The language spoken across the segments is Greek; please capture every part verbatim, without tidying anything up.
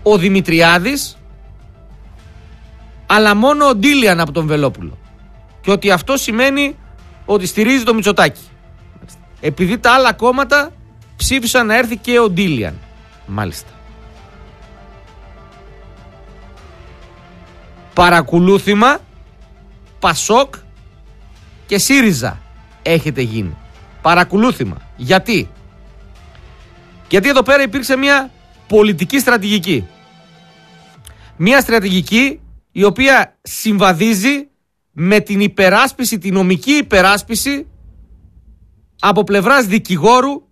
ο Δημητριάδης, αλλά μόνο ο Ντίλιαν από τον Βελόπουλο. Και ότι αυτό σημαίνει ότι στηρίζει το Μητσοτάκη. Επειδή τα άλλα κόμματα ψήφισαν να έρθει και ο Ντίλιαν. Μάλιστα. Παρακολούθημα Πασόκ και ΣΥΡΙΖΑ έχετε γίνει. Παρακολούθημα. Γιατί? Γιατί εδώ πέρα υπήρξε μια πολιτική στρατηγική. Μια στρατηγική η οποία συμβαδίζει με την υπεράσπιση, την νομική υπεράσπιση από πλευράς δικηγόρου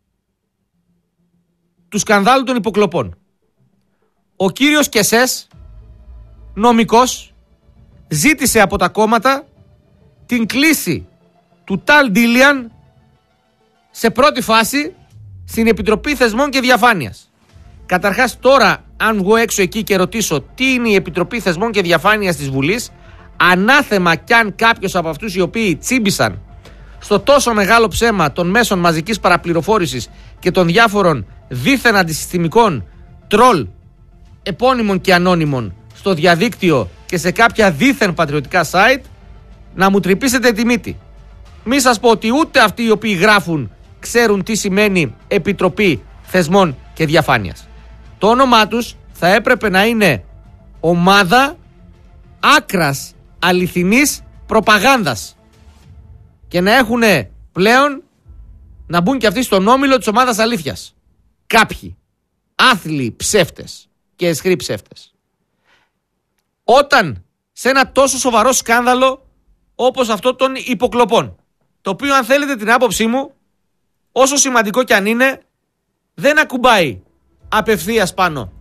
του σκανδάλου των υποκλοπών. Ο κύριος Κεσές, νομικός, ζήτησε από τα κόμματα την κλίση του Ταλ Ντίλιαν σε πρώτη φάση στην Επιτροπή Θεσμών και Διαφάνειας. Καταρχάς τώρα, αν βγω έξω εκεί και ρωτήσω τι είναι η Επιτροπή Θεσμών και Διαφάνειας της Βουλής, ανάθεμα κι αν κάποιος από αυτούς οι οποίοι τσίμπησαν στο τόσο μεγάλο ψέμα των μέσων μαζικής παραπληροφόρησης και των διάφορων δίθεν αντισυστημικών τρολ επώνυμων και ανώνυμων στο διαδίκτυο και σε κάποια δίθεν πατριωτικά site, να μου τρυπήσετε τη μύτη. Μη σας πω ότι ούτε αυτοί οι οποίοι γράφουν ξέρουν τι σημαίνει Επιτροπή Θεσμών και Διαφάνειας. Το όνομά τους θα έπρεπε να είναι Ομάδα Άκρας Αληθινής Προπαγάνδας και να έχουν πλέον να μπουν και αυτοί στον όμιλο της ομάδας αλήθειας. Κάποιοι άθλιοι ψεύτες και αισχροί ψεύτες. Όταν σε ένα τόσο σοβαρό σκάνδαλο όπως αυτό των υποκλοπών, το οποίο αν θέλετε την άποψή μου, όσο σημαντικό κι αν είναι, δεν ακουμπάει απευθείας πάνω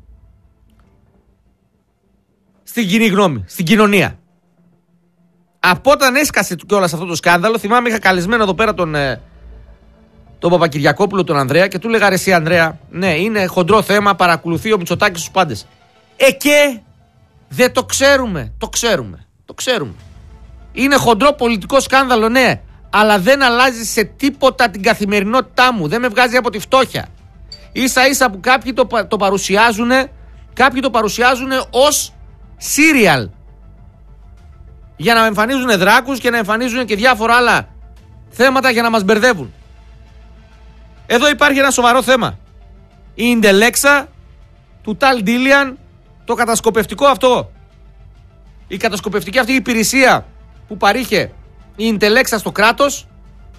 στην κοινή γνώμη, στην κοινωνία. Από όταν έσκασε κιόλας αυτό το σκάνδαλο, θυμάμαι είχα καλεσμένο εδώ πέρα τον, τον Παπακυριακόπουλο, τον Ανδρέα, και του έλεγα: ρε εσύ Ανδρέα, ναι, είναι χοντρό θέμα, παρακολουθεί ο Μητσοτάκης στους πάντες. Ε και δεν το ξέρουμε, το ξέρουμε, το ξέρουμε. Είναι χοντρό πολιτικό σκάνδαλο, ναι, αλλά δεν αλλάζει σε τίποτα την καθημερινότητά μου, δεν με βγάζει από τη φτώχεια. Ίσα ίσα που κάποιοι το, το παρουσιάζουν, κάποιοι το παρουσιάζουν ως σύριαλ, για να εμφανίζουν δράκους και να εμφανίζουν και διάφορα άλλα θέματα για να μας μπερδεύουν. Εδώ υπάρχει ένα σοβαρό θέμα. Η Ιντελέξα του Ταλ Ντίλιαν, το κατασκοπευτικό αυτό, η κατασκοπευτική αυτή υπηρεσία που παρήχε η Ιντελέξα στο κράτος,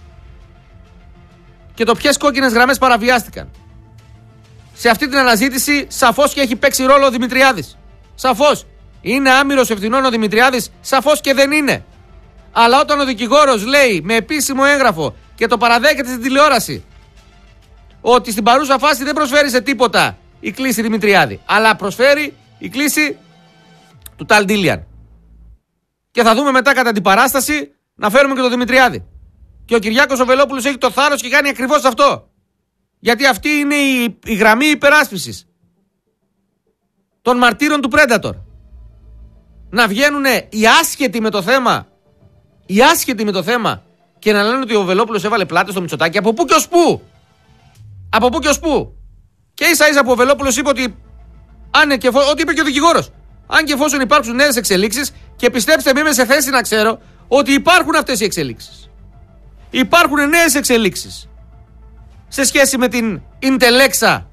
και το ποιες κόκκινες γραμμές παραβιάστηκαν. Σε αυτή την αναζήτηση σαφώς και έχει παίξει ρόλο ο Δημητριάδης. Σαφώς. Είναι άμυρος ευθυνών ο Δημητριάδης? Σαφώς και δεν είναι. Αλλά όταν ο δικηγόρος λέει με επίσημο έγγραφο και το παραδέχεται στην τηλεόραση ότι στην παρούσα φάση δεν προσφέρει σε τίποτα η κλίση Δημητριάδη, αλλά προσφέρει η κλίση του Ταλ Ντίλιαν. Και θα δούμε μετά κατά την παράσταση να φέρουμε και τον Δημητριάδη. Και ο Κυριάκος ο Βελόπουλος έχει το θάρρος και κάνει ακριβώς αυτό. Γιατί αυτή είναι η, η γραμμή υπεράσπισης των μαρτύρων του Predator. Να βγαίνουν οι άσχετοι με το θέμα, οι άσχετοι με το θέμα, και να λένε ότι ο Βελόπουλος έβαλε πλάτες στο Μητσοτάκη. Από πού και ως πού? Από πού και ως πού? Και ίσα ίσα που ο Βελόπουλος είπε ότι, αν και εφόσον, ότι είπε και ο δικηγόρος, αν και εφόσον υπάρξουν νέες εξελίξεις, και πιστέψτε με, είμαι σε θέση να ξέρω ότι υπάρχουν αυτές οι εξελίξεις. Υπάρχουν νέες εξελίξεις σε σχέση με την Ιντελέξα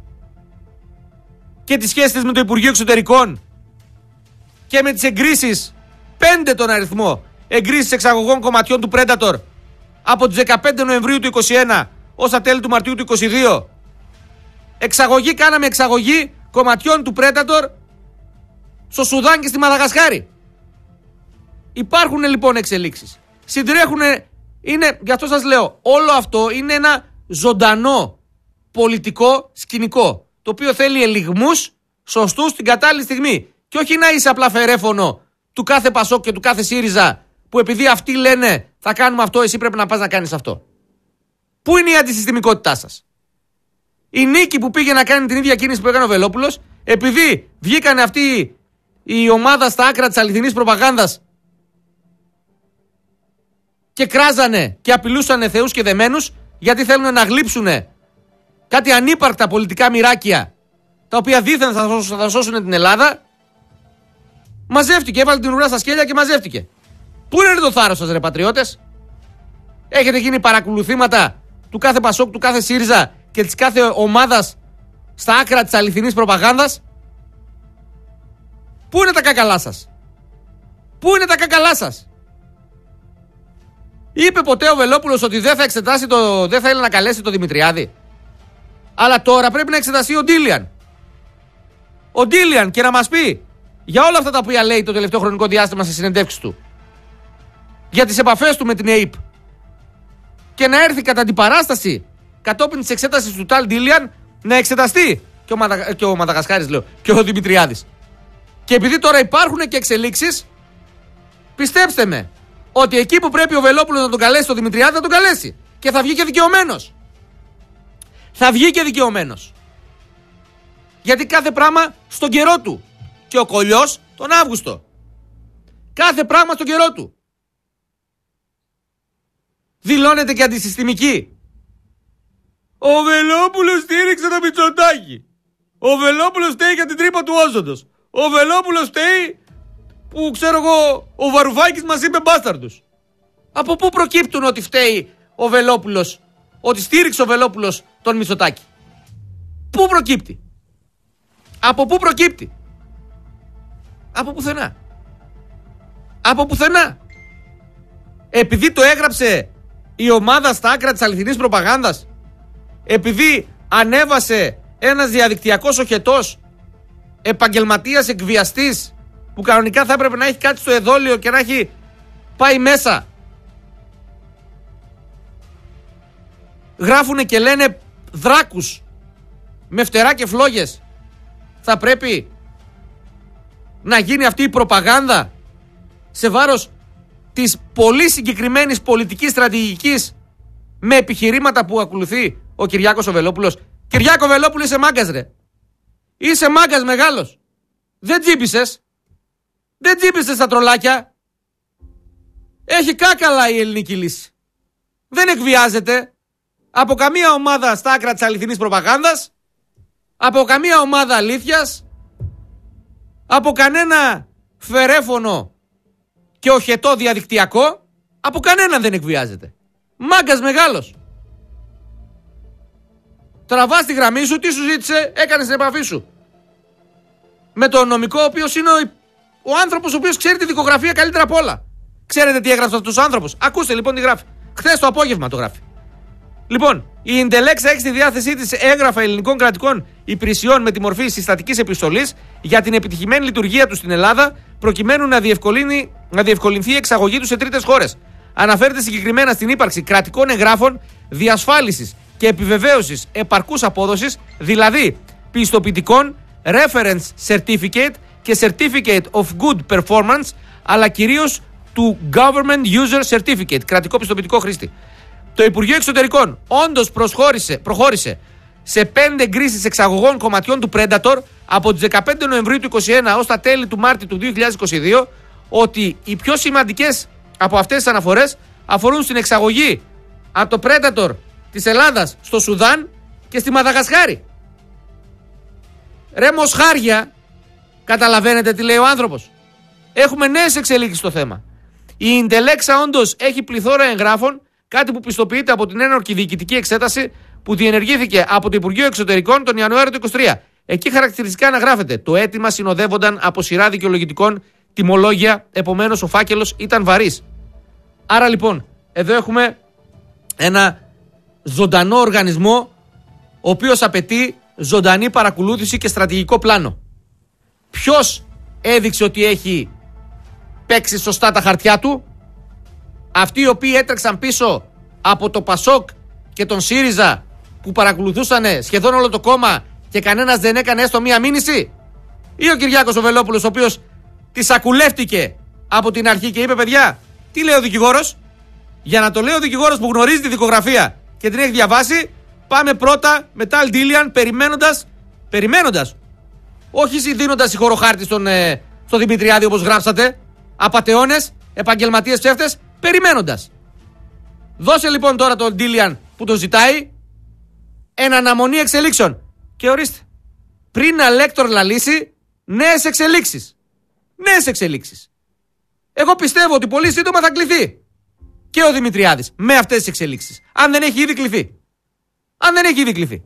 και τις σχέσεις της με το Υπουργείο Εξωτερικών και με τις εγκρίσεις, πέντε τον αριθμό, εγκρίσεις εξαγωγών κομματιών του Predator από τις δεκαπέντε Νοεμβρίου του είκοσι ένα ως τα τέλη του Μαρτίου του είκοσι δύο. Εξαγωγή, κάναμε εξαγωγή κομματιών του Predator στο Σουδάν και στη Μαδαγασκάρη. Υπάρχουν λοιπόν εξελίξεις. Συντρέχουν, είναι, γι' αυτό σας λέω, όλο αυτό είναι ένα ζωντανό πολιτικό σκηνικό, το οποίο θέλει ελιγμούς σωστούς την κατάλληλη στιγμή. Και όχι να είσαι απλά φερέφωνο του κάθε Πασόκ και του κάθε ΣΥΡΙΖΑ, που επειδή αυτοί λένε θα κάνουμε αυτό, εσύ πρέπει να πας να κάνεις αυτό. Πού είναι η αντισυστημικότητά σας? Η νίκη που πήγε να κάνει την ίδια κίνηση που έκανε ο Βελόπουλος, επειδή βγήκανε αυτή η ομάδα στα άκρα της αληθινής προπαγάνδας και κράζανε και απειλούσανε θεούς και δεμένους, γιατί θέλουν να γλύψουν κάτι ανύπαρκτα πολιτικά μοιράκια, τα οποία δίθεν θα σώσουν, θα σώσουν την Ελλάδα, μαζεύτηκε, έβαλε την ουρά στα σκέλια και μαζεύτηκε. Πού είναι το θάρρος σας, ρε πατριώτες? Έχετε γίνει παρακολουθήματα του κάθε Πασόκ, του κάθε ΣΥΡΙΖΑ και της κάθε ομάδας στα άκρα της αληθινής προπαγάνδας? Πού είναι τα κακαλά σας? Πού είναι τα κακαλά σας? Είπε ποτέ ο Βελόπουλος ότι δεν θα εξετάσει το, δεν θα ήθελε να καλέσει το Δημητριάδη? Αλλά τώρα πρέπει να εξεταστεί ο Ντίλιαν. Ο Ντίλιαν και να μας πει για όλα αυτά τα οποία λέει το τελευταίο χρονικό διάστημα στις συνεντεύξεις του, για τις επαφές του με την ΕΙΠ, και να έρθει κατά την παράσταση κατόπιν της εξέτασης του Ταλ Ντίλιαν να εξεταστεί και ο, Μαδα... και ο Μαδαγασκάρης, λέω, και ο Δημητριάδης. Και επειδή τώρα υπάρχουν και εξελίξεις, πιστέψτε με ότι εκεί που πρέπει ο Βελόπουλος να τον καλέσει το Δημητριάδη θα τον καλέσει. Και θα βγει και δικαιωμένος. Θα βγει και δικαιωμένος. Γιατί κάθε πράγμα στον καιρό του. Και ο Κολλιός τον Αύγουστο. Κάθε πράγμα στον καιρό του. Δηλώνεται και αντισυστημική. Ο Βελόπουλος στήριξε το Μητσοτάκη. Ο Βελόπουλος στέει για την τρύπα του όζοντος. Ο Βελόπουλος στέει που, ξέρω εγώ, ο Βαρουφάκης μας είπε μπάσταρδους. Από πού προκύπτουν ότι φταίει ο Βελόπουλος, ότι στήριξε ο Βελόπουλος τον Μητσοτάκη? Πού προκύπτει? Από πού προκύπτει? Από πουθενά. Από πουθενά. Επειδή το έγραψε η ομάδα στα άκρα της αληθινής προπαγάνδας, επειδή ανέβασε ένας διαδικτυακός οχετός, επαγγελματίας εκβιαστής, που κανονικά θα έπρεπε να έχει κάτι στο εδόλιο και να έχει πάει μέσα, γράφουνε και λένε δράκους με φτερά και φλόγες, θα πρέπει να γίνει αυτή η προπαγάνδα σε βάρος της πολύ συγκεκριμένης πολιτικής στρατηγικής με επιχειρήματα που ακολουθεί ο Κυριάκος ο Βελόπουλος? Κυριάκο Βελόπουλο, είσαι μάγκας, ρε. Είσαι μάγκας μεγάλος. Δεν τζίπησες. Δεν τζίπησες στα τρολάκια. Έχει κάκαλα η ελληνική λύση. Δεν εκβιάζεται από καμία ομάδα στα άκρα της αληθινής προπαγάνδας, από καμία ομάδα αλήθειας, από κανένα φερέφωνο και οχετό διαδικτυακό, από κανέναν δεν εκβιάζεται. Μάγκας μεγάλος. Τραβάς τη γραμμή σου, τι σου ζήτησε, έκανες την επαφή σου με τον νομικό, ο οποίος είναι ο, ο άνθρωπος ο οποίος ξέρει τη δικογραφία καλύτερα απ' όλα. Ξέρετε τι έγραψε αυτός ο άνθρωπος? Ακούστε λοιπόν τι γράφει. Χθες το απόγευμα το γράφει. Λοιπόν, η Ιντελέξ έχει στη διάθεσή της έγγραφα ελληνικών κρατικών υπηρεσιών με τη μορφή συστατικής επιστολής για την επιτυχημένη λειτουργία του στην Ελλάδα, προκειμένου να, διευκολύνει, να διευκολυνθεί η εξαγωγή του σε τρίτες χώρες. Αναφέρεται συγκεκριμένα στην ύπαρξη κρατικών εγγράφων διασφάλισης και επιβεβαίωσης επαρκούς απόδοσης, δηλαδή πιστοποιητικών, reference certificate και certificate of good performance, αλλά κυρίως του government user certificate, κρατικό πιστοποιητικό χρήστη. Το Υπουργείο Εξωτερικών όντως προχώρησε σε πέντε εγκρίσεις εξαγωγών κομματιών του Predator από τις δεκαπέντε Νοεμβρίου του είκοσι ένα ως τα τέλη του Μάρτη του δύο χιλιάδες είκοσι δύο, ότι οι πιο σημαντικές από αυτές τις αναφορές αφορούν στην εξαγωγή από το Predator της Ελλάδας στο Σουδάν και στη Μαδαγασκάρη. Ρε μοσχάρια, καταλαβαίνετε τι λέει ο άνθρωπος? Έχουμε νέες εξελίξεις στο θέμα. Η Ιντελέξα όντως έχει πληθώρα εγγράφων, κάτι που πιστοποιείται από την ένορκη διοικητική εξέταση που διενεργήθηκε από το Υπουργείο Εξωτερικών τον Ιανουάριο του είκοσι τρία. Εκεί χαρακτηριστικά αναγράφεται: το αίτημα συνοδεύονταν από σειρά δικαιολογητικών, τιμολόγια, επομένως ο φάκελος ήταν βαρύς. Άρα λοιπόν, εδώ έχουμε ένα ζωντανό οργανισμό, ο οποίος απαιτεί ζωντανή παρακολούθηση και στρατηγικό πλάνο. Ποιος έδειξε ότι έχει παίξει σωστά τα χαρτιά του? Αυτοί οι οποίοι έτρεξαν πίσω από το Πασόκ και τον ΣΥΡΙΖΑ, που παρακολουθούσαν σχεδόν όλο το κόμμα και κανένας δεν έκανε έστω μία μήνυση? Ή ο Κυριάκος ο Βελόπουλος, ο οποίος τη σακουλεύτηκε από την αρχή και είπε: παιδιά, τι λέει ο δικηγόρος? Για να το λέει ο δικηγόρος που γνωρίζει τη δικογραφία και την έχει διαβάσει, πάμε πρώτα με Ταλ Ντίλιαν, περιμένοντας, περιμένοντας, όχι δίνοντας συγχωροχάρτη στον, ε, στον Δημητριάδη όπως γράψατε, απατεώνες, επαγγελματίες ψεύτες, περιμένοντας. Δώσε λοιπόν τώρα τον Ντίλιαν που το ζητάει εν αναμονή εξελίξεων. Και ορίστε, πριν Αλέκτορ λαλήσει, νέες εξελίξεις. Νέες εξελίξεις. Εγώ πιστεύω ότι πολύ σύντομα θα κληθεί και ο Δημητριάδης με αυτές τις εξελίξεις. Αν δεν έχει ήδη κληθεί. Αν δεν έχει ήδη κληθεί.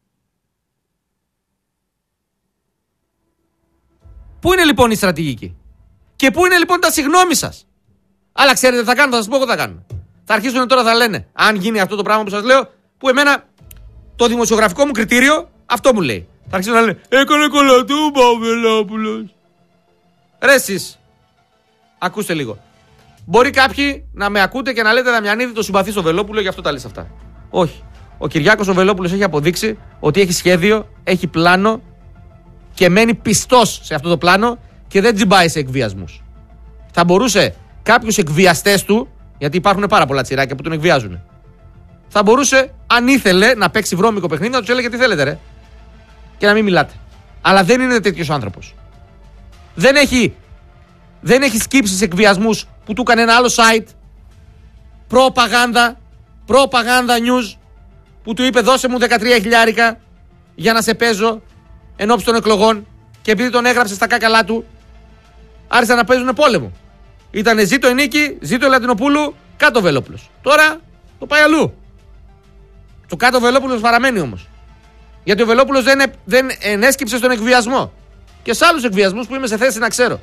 Πού είναι λοιπόν η στρατηγική? Και πού είναι λοιπόν τα συγγνώμη σας? Αλλά ξέρετε τι θα κάνουν, θα σας πω εγώ θα κάνουν. Θα αρχίσουν τώρα, θα λένε, αν γίνει αυτό το πράγμα που σας λέω, που εμένα το δημοσιογραφικό μου κριτήριο αυτό μου λέει. Θα αρχίσουν να λένε, έκανε κολοτούμπα ο Βελόπουλος. Ρε εσείς, ακούστε λίγο. Μπορεί κάποιοι να με ακούτε και να λέτε Δαμιανίδη, το συμπαθεί στο Βελόπουλο, γι' αυτό τα λες αυτά. Όχι. Ο Κυριάκος ο Βελόπουλος έχει αποδείξει ότι έχει σχέδιο, έχει πλάνο και μένει πιστός σε αυτό το πλάνο και δεν τζιμπάει σε εκβιασμούς. Θα μπορούσε κάποιους εκβιαστές του, γιατί υπάρχουν πάρα πολλά τσιράκια που τον εκβιάζουν, θα μπορούσε, αν ήθελε, να παίξει βρώμικο παιχνίδι, να τους έλεγε τι θέλετε, ρε. Και να μην μιλάτε. Αλλά δεν είναι τέτοιος άνθρωπος. Δεν έχει, δεν έχει σκύψει σε εκβιασμούς που του έκανε ένα άλλο site. Προπαγάνδα. Προπαγάνδα news. Που του είπε δώσε μου δεκατρία χιλιάρικα για να σε παίζω ενώπιση των εκλογών. Και επειδή τον έγραψε στα κάκαλά του, άρχισαν να παίζουν πόλεμο. Ήτανε ζήτω η νίκη, ζήτω η Λατινοπούλου, κάτω ο Βελόπουλος. Τώρα το πάει αλλού. Το κάτω ο Βελόπουλος παραμένει όμως. Γιατί ο Βελόπουλος δεν, ε, δεν ενέσκυψε στον εκβιασμό. Και σε άλλους εκβιασμούς που είμαι σε θέση να ξέρω.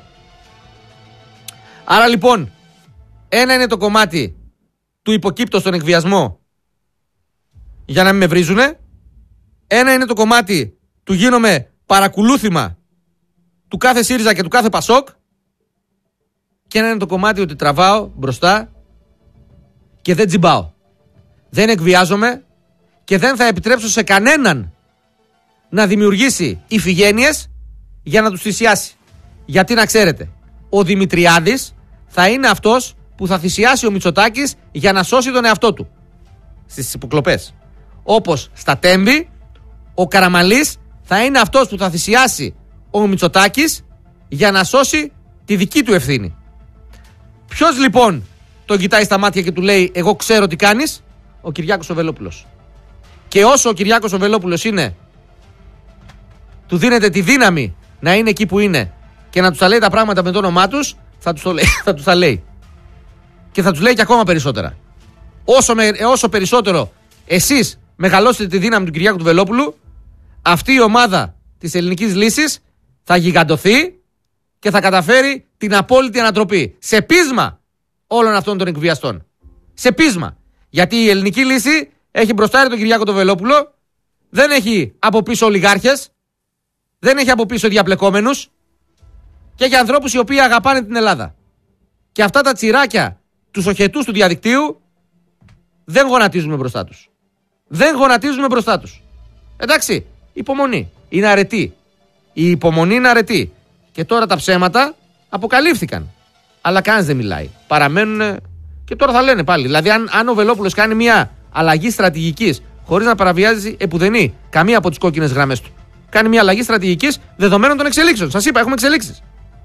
Άρα λοιπόν, ένα είναι το κομμάτι του υποκύπτω στον εκβιασμό για να μην με βρίζουνε. Ένα είναι το κομμάτι του γίνομαι παρακολούθημα του κάθε ΣΥΡΙΖΑ και του κάθε ΠΑΣΟΚ. Και ένα είναι το κομμάτι ότι τραβάω μπροστά και δεν τζιμπάω. Δεν εκβιάζομαι και δεν θα επιτρέψω σε κανέναν να δημιουργήσει ηφηγένειες για να τους θυσιάσει. Γιατί να ξέρετε, ο Δημητριάδης θα είναι αυτός που θα θυσιάσει ο Μητσοτάκης για να σώσει τον εαυτό του στις υποκλοπές. Όπως στα Τέμπη, ο Καραμαλής θα είναι αυτός που θα θυσιάσει ο Μητσοτάκης για να σώσει τη δική του ευθύνη. Ποιος λοιπόν τον κοιτάει στα μάτια και του λέει εγώ ξέρω τι κάνεις? Ο Κυριάκος ο Βελόπουλος. Και όσο ο Κυριάκος ο Βελόπουλος είναι, του δίνεται τη δύναμη να είναι εκεί που είναι και να τους τα λέει τα πράγματα με το όνομά τους, θα τους, το λέει, θα τους τα λέει. Και θα τους λέει και ακόμα περισσότερα. Όσο, με, όσο περισσότερο εσείς μεγαλώσετε τη δύναμη του Κυριάκου του Βελόπουλου, αυτή η ομάδα της ελληνικής λύσης θα γιγαντωθεί και θα καταφέρει την απόλυτη ανατροπή. Σε πείσμα όλων αυτών των εκβιαστών. Σε πείσμα. Γιατί η ελληνική λύση έχει μπροστάρει τον Κυριάκο τον Βελόπουλο, δεν έχει από πίσω ολιγάρχες, δεν έχει από πίσω διαπλεκόμενους και έχει ανθρώπους οι οποίοι αγαπάνε την Ελλάδα. Και αυτά τα τσιράκια, τους οχετούς του διαδικτύου, δεν γονατίζουμε μπροστά τους. Δεν γονατίζουμε μπροστά τους. Εντάξει, υπομονή. Είναι αρετή. Η υπομονή είναι αρετή. Και τώρα τα ψέματα αποκαλύφθηκαν. Αλλά κανείς δεν μιλάει. Παραμένουν και τώρα θα λένε πάλι. Δηλαδή, αν, αν ο Βελόπουλος κάνει μια αλλαγή στρατηγικής χωρίς να παραβιάζει επουδενή καμία από τις κόκκινες γραμμές του, κάνει μια αλλαγή στρατηγικής δεδομένων των εξελίξεων. Σας είπα, έχουμε εξελίξεις.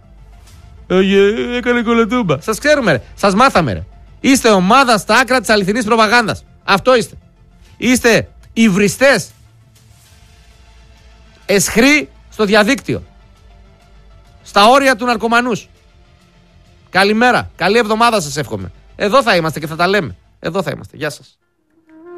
Έκανε κολοτούμπα. Σας ξέρουμε, ρε. Σας μάθαμε, ρε. Είστε ομάδα στα άκρα της αληθινής προπαγάνδας. Αυτό είστε. Είστε υβριστές. Εσχροί στο διαδίκτυο. Στα όρια του ναρκωμανούς. Καλημέρα. Καλή εβδομάδα σας εύχομαι. Εδώ θα είμαστε και θα τα λέμε. Εδώ θα είμαστε. Γεια σας.